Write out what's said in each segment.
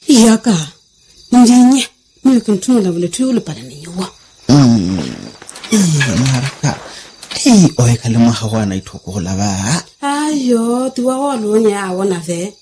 Yaka. Ndinye. Mimi kuntunga vile tuyule pala niwa. Maraka. Oe kalima hawana itokola ba. Ayo, tuwa walunya awona ve.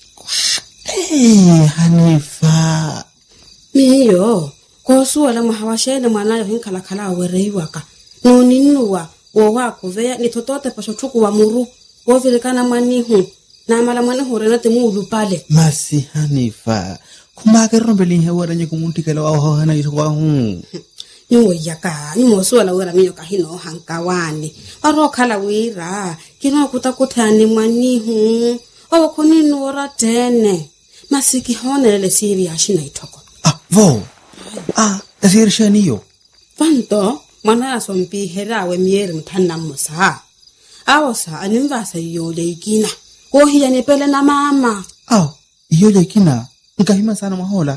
Hanifa. Miyo. Kosu wala mahawashene mwanayo hinkalakala wereiwaka. Nuninua. Wawako vea ni totote pashotuku wa muru. Wovilikana manihu. Na mala manihu renate muulu pale. Masi Hanifa. Kumake rombeli hewa nye kumuntikela wa hana itokola huu. Nyuwe yaka. Nyuwe suwala wera miyo kahino hankawani. Arokala wira. Kino kutakutani manihu. Owa kuninu ora tene. Masiki honele siri ashina itoko. Vo. Tasiri shaniyo. Fanto. Mwana asompi herawe mieri mtana musa. Awosa animvasa yole ikina. Kohi ya nipele na mama. Yole ikina. Nkahima sana mahola.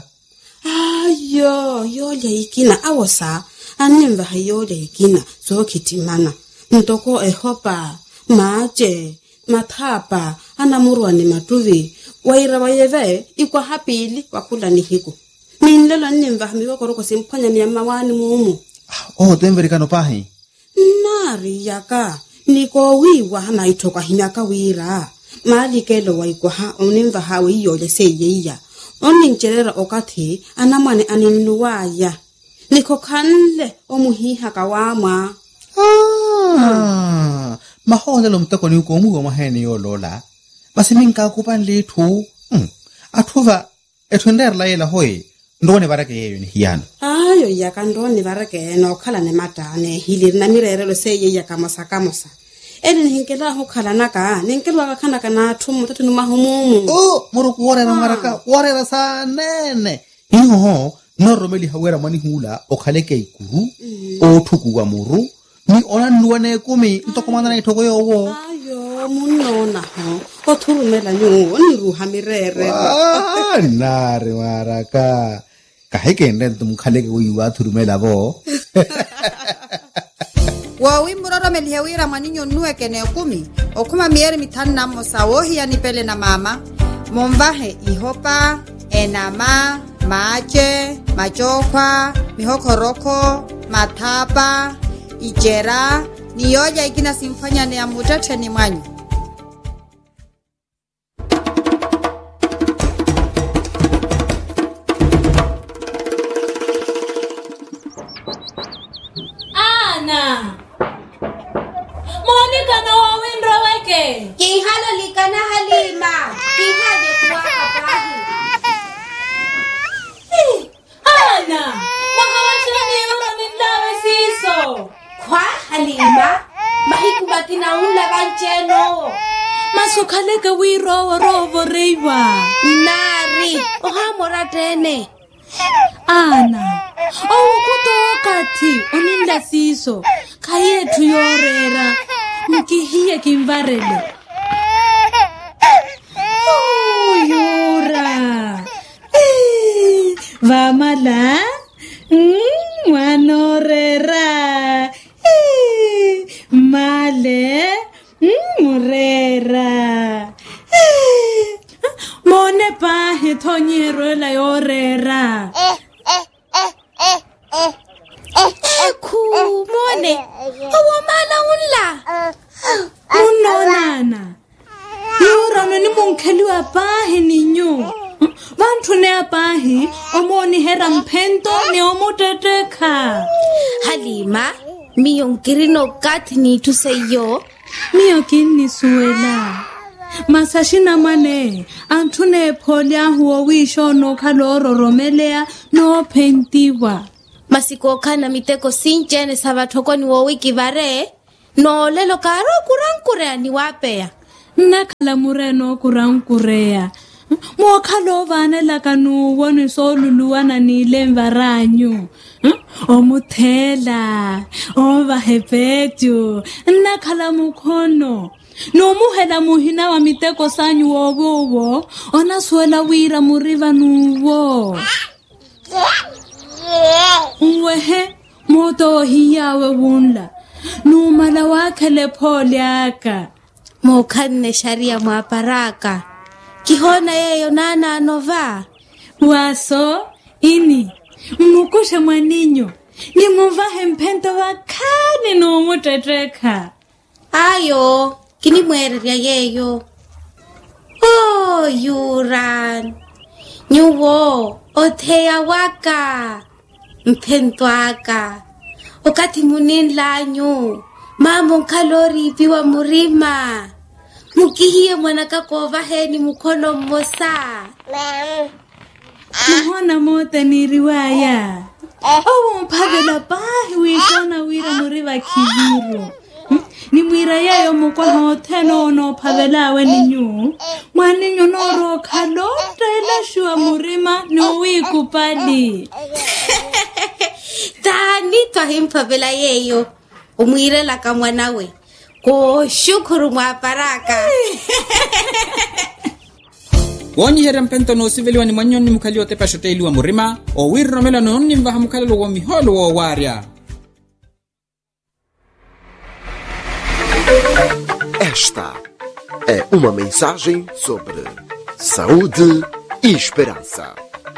Yole ikina. Awosa animvaha yole ikina. So kitimana. Ntoko ehopa. Maache. Matapa. Anamurwa ni matuvi. Waira wayeve. Ikwa hapili. Wakula ni hiku. Minlelo animvaha miwa koroko simpanya ni amawani mumu. Temberikano pahi. Nari yaka. Niko wiwa hana itoka hinyaka wira. Mali kelo wa ikoha onimva hawe yole seyeya. Onincherera okati anamane aninuwaya. Niko kanle omuhiha kawama. Mahonda lomtako ni ukomu wa maheni yolola. Basi minka kupan litu. Atuva etwender la yela hoi. Ndone barake yeyo ni hiyano. Ayo yaka ndone barake no kala ne matane hilir na mirerelo seye yaka mosa. Eni hinkela ho kala naka ninkelwa kakana kana tumu tatu numahumumu. Muruku warera maraka warera sanene. Ino no romeli hawera mani hula okhaleke ikuru o thuku wa muru ni ona nuwane kumi ntokomana na itoko yowo. Ayo munona ho othurumela nyu ni ruha mirere. Nare maraka. Kahike ndende mukhaleke uyiwa thurumela bo. Wawi muroro melihewira maninyo nuwe kene kumi. Okuma mieri mitana mosa wohi ya nipele na mama. Mombahe ihopa, enama, maache, machokwa, mihokoroko, matapa, ijera. Niyoja ikina simfanya ni amutete ni mwanyu. Monica no windro wake. Kihalo likana Halima. Kihage kuwa kapahi. Ana, mahawashani yoro nindawe siso. Kwa Halima? Mahikubati na ula bancheno. Masukaleka wiro rovo reiwa. Nari. Ohamora tene. Ana, wakati oninda siso. Kayetu yorera. Mkihiye kimvarele. Yura. Vamala. Wanorera. Male. Murera. Mone pahe tonyero la yorera. Mone. Awamala unla. Unonana. Yura no ni munkeli wa pahe ninyo. Vantu ne apahi omoni hera mpento ne omoteteka. Halima, miyo nkirino kati ni tuseyo. Miyo kini suela. Masashina mane antune polia huo wisho no kaloro romelea no pentiwa. Masiko kana miteko sinjene sabatoko ni wo wiki bare. No lelo karo kurankurea ni wapea. Nakala mureno kurankurea. Mwakalo vane lakanu wani soluluwana ni lemvaranyu. Omuthela. Ovahepetu. Nakala mukono. No muhela muhina wa miteko sanyu wowo. Ona suela wira muriva nuwo. Uwehe. Moto hiyawe wunla. Numala wakele pole aka. Mokane sharia mwaparaka. Kihona yeyo nana anova. Waso, ini. Mukushe mwaninyo. Ni muvahe mpento wakani no muteteka. Ayo, kini mwereria yeyo. Oh, Yuran. Nyuwo, otea waka. Mpento waka. Wakati munin lanyu. Mamo kalori piwa murima. Mukihie mwanaka kovahe ni mukono mmosa. Muhona mote ni riwaya. Owo mpavela pahi wikona wira muriva kiviru. Ni mwira yayo mukwa hoteno no pavelawe ninyu. Mwaninyo noro kalota ila shua murima no wiku padi. Tani twahimpavela yeyo. Umwire laka mwanawe. Ko shukuru mwaparaka. Wonyi hera mpento no siveliwa ni manyoni mukali wa tepa shote iliwa murima. O wirro mela no ni mbaha mukali wa miholo wa waria. Esta é uma mensagem sobre saúde e esperança.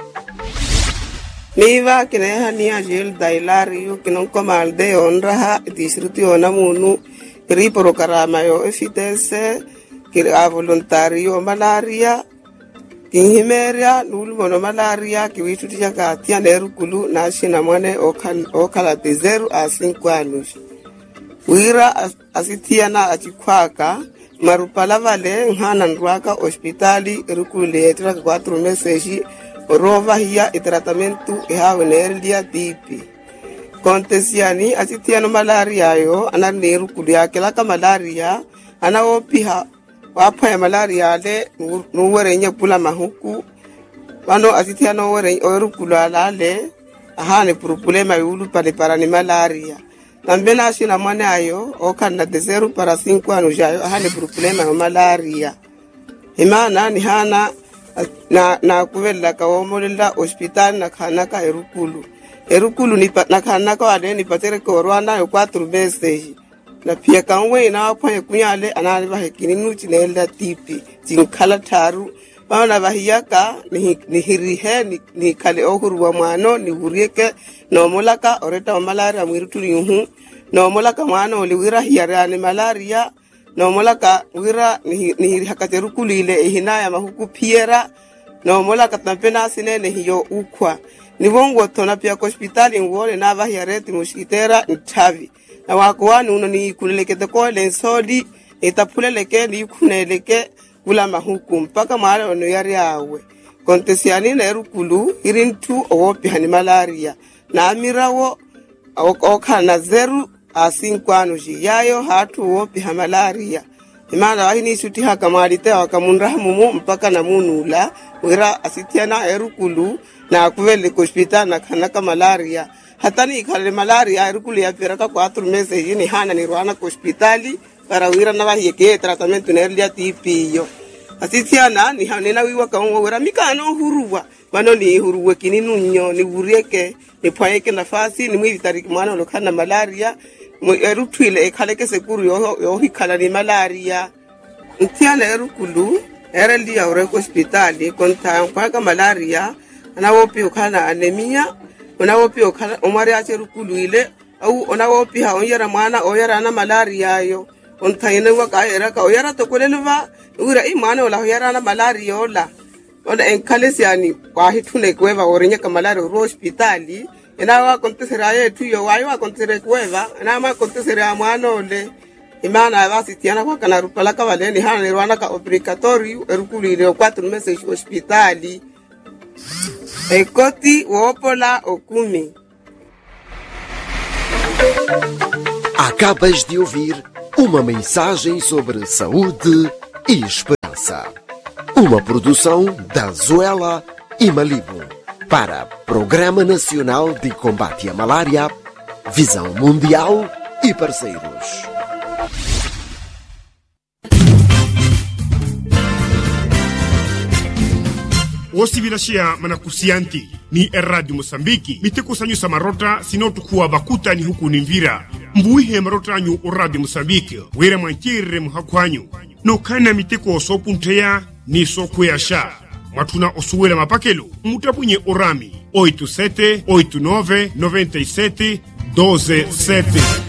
Niva kineha ni ajil dailariyo kinon komalde onraha distrito ona munu riporo karamayo efitese kira voluntario malaria kinhimeria nulmono malaria kiwitu tijaka tia nerukulu na shina mwane okala de 0 a 5 anos wira asitia na achikwaka marupala vale nhana ndwaka hospitali rukulu letra 4 meses rova hiya tratamento haweneria tipi kontesiani asitiano malaria yo ananeru kulia kila ka malaria anaopiha wapa ya malaria le nuwerenya pula mahuku wano asitiano were orukula lale ahane problema yulu pale para ni malaria nambena shina mwana ayo okana de 0 para 5 anos jayo ahane problema ya malaria imana ni hana na kuvela ka omolela hospital na kanaka erukulu ni na kanaka wale ni patere ko Rwanda yo 4 meses na pia kanwe na apanye kunyale anali bahekini nuchi nela tipi jinkala taru bana bahiyaka ni hirihe ni kale ohuru wa mwano ni hurieke no molaka oreta malaria mwirutuli yuhu no molaka mwano oliwira hiyara ni malaria no molaka wira ni hakaterukulu ile hinaya mahuku piera no molaka tampena sinene hiyo ukwa ni bongo tona pia hospitali ngole na bahiyareti mushitera ntavi na wakwani uno ni kulelekete ko lensodi etapuleleke ni kuneleke kula mahuku mpaka mara ono yari yawe kontesiani na erukulu irintu owopi hani malaria na amirawo okana 0 a 5 anos yayo hatu owopi ha malaria imana wahini suti haka malite wakamunra mumu mpaka na munula wira asitiana erukulu na kuvele hospital na kanaka malaria hatani ikale malaria erukulu ya piraka 4 meses yini hana ni Rwanda hospitali para wira na bahiyeke tratamento nerlia tipiyo asitiana ni hanena wiwa kaungo wira mikano huruwa mano ni huruwe kininu nyo ni wurieke ni pwaeke nafasi ni mwili tariki mwana olokana malaria erutwile ekaleke sekuru yo hikala ni malaria ntiana erukulu ereli ya ure hospitali konta mpaka malaria anawopi okana anemia onawopi okana omari acherukulu ile au onawopi ha onyera mwana oyera na malaria yo ontayene waka era ka oyera tokolelwa ura imana ola oyera na malaria ola ona enkalesiani kwa hitune kweva orenya ka malaria ro hospitali enawa kontesera yetu yo wayo kontesera kweva na ma kontesera mwana ole imana vasitiana kwa kana rupala ka valeni hana ni Rwanda ka obligatori erukulu ile 4 meses hospitali ekoti wopola okumi. Acabas de ouvir uma mensagem sobre saúde e esperança. Uma produção da Zoela e Malibu para Programa Nacional de Combate à Malária, Visão Mundial e parceiros. Wosivilashia manakusianti ni Radio Mosambiki mitikusanyusa marota sinotukuwa bakuta ni huku nimvira mbuihe marota nyu Radio Mosambiki wera mwanchire muhakwanyu no kana mitiko sopunteya ni sokwe asha mwatuna osuwela mapakelo mutapunye orami 87 89 97 12 7.